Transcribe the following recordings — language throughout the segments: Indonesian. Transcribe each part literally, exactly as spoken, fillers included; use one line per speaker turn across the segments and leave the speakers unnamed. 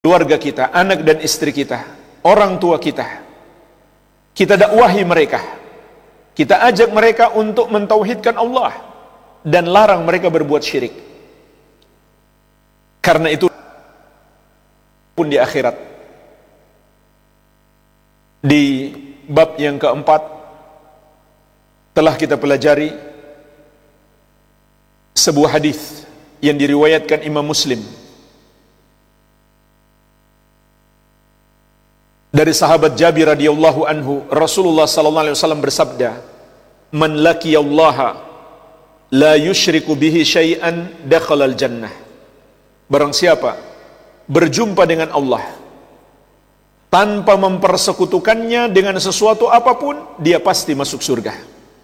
keluarga kita, anak dan istri kita, orang tua kita. Kita dakwahi mereka. Kita ajak mereka untuk mentauhidkan Allah dan larang mereka berbuat syirik. Karena itu pun di akhirat, di bab yang keempat telah kita pelajari sebuah hadis yang diriwayatkan Imam Muslim dari sahabat Jabir radhiyallahu anhu. Rasulullah sallallahu alaihi wasallam bersabda, "Man laqiyallaha la yusyriku bihi syai'an dakhalal jannah." Barang siapa berjumpa dengan Allah tanpa mempersekutukannya dengan sesuatu apapun, dia pasti masuk surga.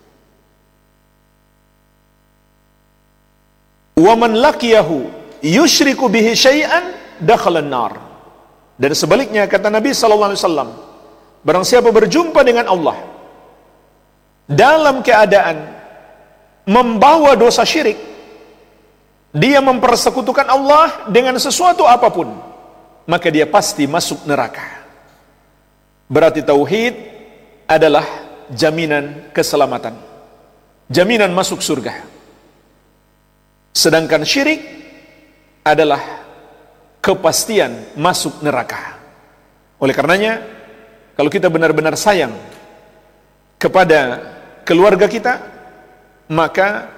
Wa man laqiyahu yusyriku bihi syai'an dakhalan nar. Dan sebaliknya kata Nabi sallallahu alaihi wasallam, barang siapa berjumpa dengan Allah dalam keadaan membawa dosa syirik, dia mempersekutukan Allah dengan sesuatu apapun, maka dia pasti masuk neraka. Berarti tauhid adalah jaminan keselamatan, jaminan masuk surga. Sedangkan syirik adalah kepastian masuk neraka. Oleh karenanya, kalau kita benar-benar sayang kepada keluarga kita, maka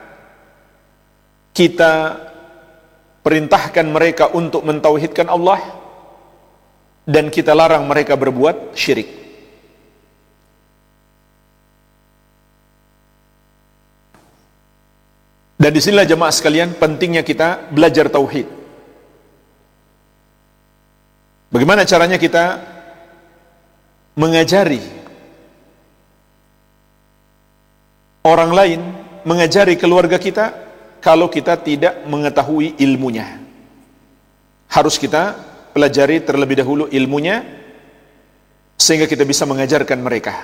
kita perintahkan mereka untuk mentauhidkan Allah dan kita larang mereka berbuat syirik. Dan disinilah jemaah sekalian pentingnya kita belajar tauhid. Bagaimana caranya kita mengajari orang lain, mengajari keluarga kita, kalau kita tidak mengetahui ilmunya? Harus kita pelajari terlebih dahulu ilmunya, sehingga kita bisa mengajarkan mereka.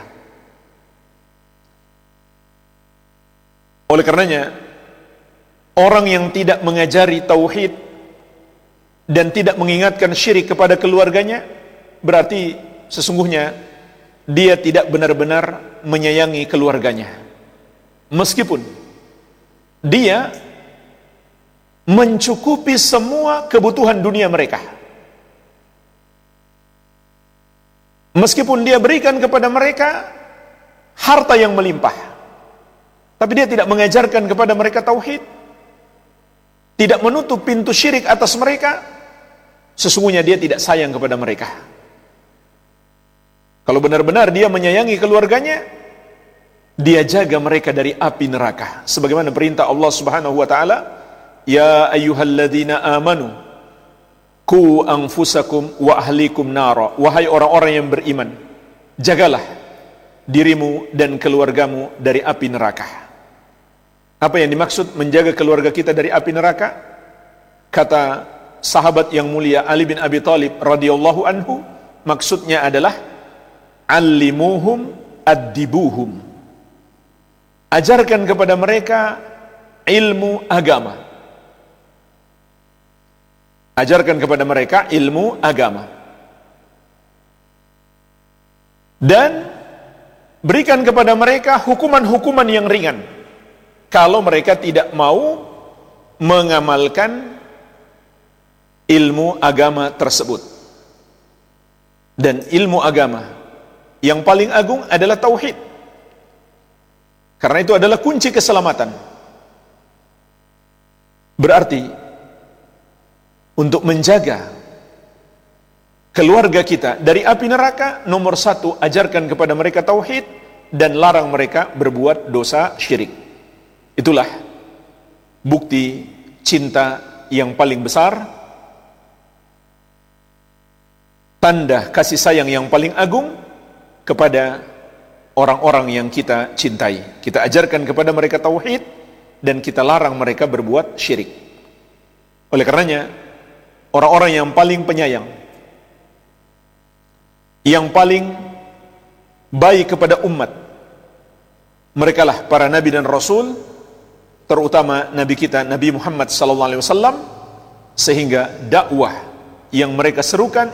Oleh karenanya, orang yang tidak mengajari tauhid dan tidak mengingatkan syirik kepada keluarganya, berarti sesungguhnya dia tidak benar-benar menyayangi keluarganya. Meskipun dia mencukupi semua kebutuhan dunia mereka, meskipun dia berikan kepada mereka harta yang melimpah, tapi dia tidak mengajarkan kepada mereka tauhid, tidak menutup pintu syirik atas mereka, sesungguhnya dia tidak sayang kepada mereka. Kalau benar-benar dia menyayangi keluarganya, dia jaga mereka dari api neraka. Sebagaimana perintah Allah Subhanahu wa taala, "Ya ayyuhalladzina amanu qu anfusakum wa ahlikum nara." Wahai orang-orang yang beriman, jagalah dirimu dan keluargamu dari api neraka. Apa yang dimaksud menjaga keluarga kita dari api neraka? Kata sahabat yang mulia Ali bin Abi Thalib radhiyallahu anhu, maksudnya adalah allimuhum addibuhum. Ajarkan kepada mereka ilmu agama. Ajarkan kepada mereka ilmu agama. Dan berikan kepada mereka hukuman-hukuman yang ringan kalau mereka tidak mau mengamalkan ilmu agama tersebut. Dan ilmu agama yang paling agung adalah tauhid, karena itu adalah kunci keselamatan. Berarti untuk menjaga keluarga kita dari api neraka, nomor satu, ajarkan kepada mereka tauhid dan larang mereka berbuat dosa syirik. Itulah bukti cinta yang paling besar, tanda kasih sayang yang paling agung kepada orang-orang yang kita cintai. Kita ajarkan kepada mereka tauhid dan kita larang mereka berbuat syirik. Oleh karenanya, orang-orang yang paling penyayang, yang paling baik kepada umat, merekalah para nabi dan rasul, terutama nabi kita Nabi Muhammad sallallahu alaihi wasallam, sehingga dakwah yang mereka serukan